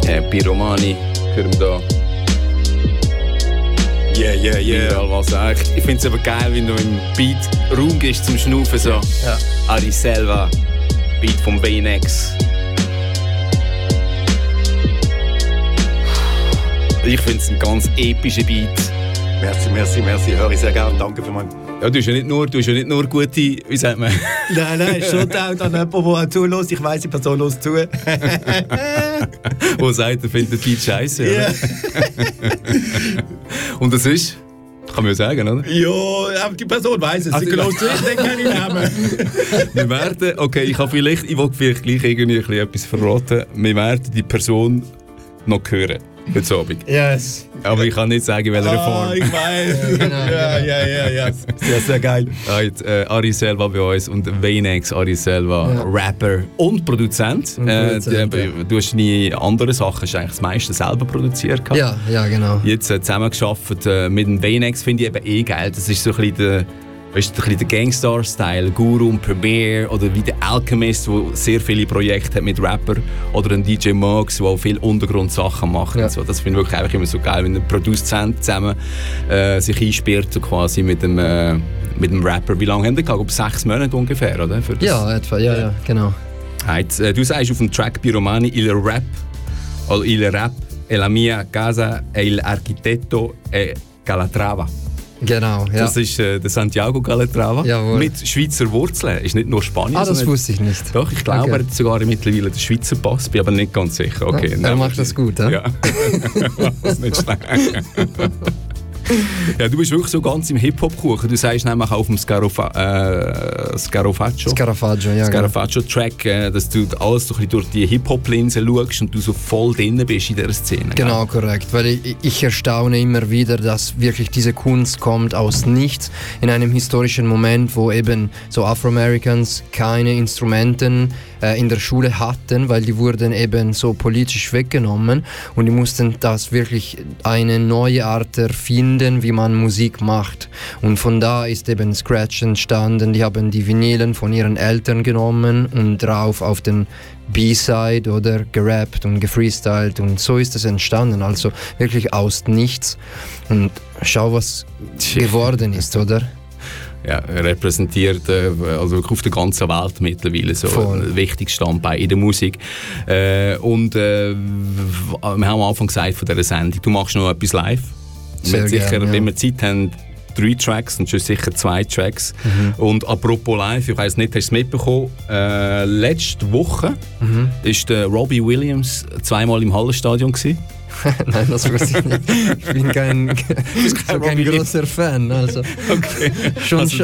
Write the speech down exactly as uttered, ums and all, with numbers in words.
Äh, Pyromani, hören wir da. Yeah, yeah, yeah. Was, ich ich finde es aber geil, wenn du im Beat Raum gibst zum Schnaufen. So. Ja. Ari Selva, Beat von Baynex. Ich finde es ein ganz epischer Beat. Merci, merci, merci. Höre ich sehr gerne. Danke für mein... Ja, du hast ja nicht nur, du hast ja nicht nur gute, wie sagt man? Nein, nein, Shoutout an jemanden, der zuhört. Ich weiss, die Person hört zu. Wo sagt, er findet den Beat scheiße. Yeah. Und das ist? Kann man ja sagen, oder? Ja, aber die Person weiss es. Also, Sie hört zu, dann kann ich Namen. Wir werden, okay, ich habe vielleicht, ich will vielleicht gleich irgendwie ein bisschen etwas verraten. Wir werden die Person noch hören. Heute Abend. Yes. Aber ich kann nicht sagen, in welcher Form. Ah, ich weiß. Ja, ja, ja, ja, ja. Sehr, sehr geil. Ah, jetzt, äh, Ari Selva bei uns und Baynex, Ari Selva, Ja. Rapper und Produzent. Und äh, Produzent, die, ja. Du hast deine anderen Sachen hast eigentlich das meiste selber produziert. gehabt. Ja, ja, genau. Jetzt äh, zusammengearbeitet äh, mit dem Baynex, finde ich eben eh geil. Das ist so ein bisschen der, weißt, du, ein bisschen der Gangstar-Style, Guru und Premier oder wie der Alchemist, der sehr viele Projekte hat mit Rapper oder ein D J Mox, der auch viele Untergrundsachen macht. Ja. Und so. Das finde ich wirklich einfach immer so geil, wenn ein Produzent zusammen äh, sich einsperrt so quasi mit dem, äh, mit dem Rapper. Wie lange haben die gehabt? Ob sechs Monate ungefähr, oder? Für das? Ja, etwa, ja, ja, genau. Jetzt, äh, du sagst auf dem Track Pyromani Il Rap, oder Il Rap è la mia casa e il architetto è Calatrava. Genau, ja. Das ist äh, der Santiago Calatrava. Jawohl. Mit Schweizer Wurzeln. Ist nicht nur Spanier. Ah, das sondern- wusste ich nicht. Doch, ich glaube, Okay. er hat sogar mittlerweile den Schweizer Pass, bin aber nicht ganz sicher. Okay, Ja, er nein, macht das gut, ja? Ja. Das ist nicht schlecht. Ja, du bist wirklich so ganz im Hip-Hop-Kuchen. Du sagst nämlich auf dem Scarofa äh, Scarafaccio. Scarafaggio, ja. Scarafaccio-Track, äh, dass du alles so ein bisschen durch die Hip-Hop-Linse schaust und du so voll drin bist in dieser Szene. Genau, korrekt. Weil ich, ich erstaune immer wieder, dass wirklich diese Kunst kommt aus nichts in einem historischen Moment, wo eben so Afro-Americans keine Instrumenten äh, in der Schule hatten, weil die wurden eben so politisch weggenommen und die mussten das wirklich eine neue Art erfinden, wie man Musik macht. Und von da ist eben Scratch entstanden. Die haben die Vinylen von ihren Eltern genommen und drauf auf den B-Side oder gerappt und gefreestylt und so ist es entstanden, also wirklich aus nichts und schau, was geworden ist, oder? Ja, er repräsentiert äh, also wirklich auf der ganzen Welt mittlerweile so Voll. ein wichtiges Standbein in der Musik. Äh, und äh, w- wir haben am Anfang gesagt von dieser Sendung, du machst noch etwas live. Sehr wir sicher, gern, ja. wenn wir Zeit haben, drei Tracks und schon sicher zwei Tracks. Mhm. Und apropos live, ich weiss nicht, hast du es mitbekommen? Äh, letzte Woche Mhm. ist der Robbie Williams zweimal im Hallenstadion gewesen. Nein, das wusste ich nicht. Ich bin kein, so kein Robbie großer Fan, also Okay. schon Also,